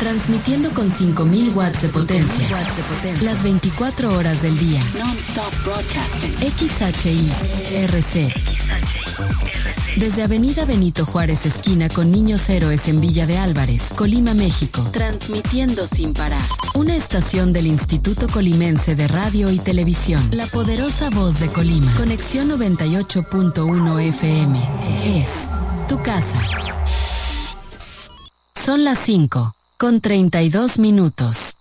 Transmitiendo con 5000 watts de potencia. Las 24 horas del día. XHI-RC. Desde Avenida Benito Juárez, esquina con Niños Héroes en Villa de Álvarez, Colima, México. Transmitiendo sin parar. Una estación del Instituto Colimense de Radio y Televisión. La poderosa voz de Colima. Conexión 98.1 FM. Es tu casa. Son las 5:32.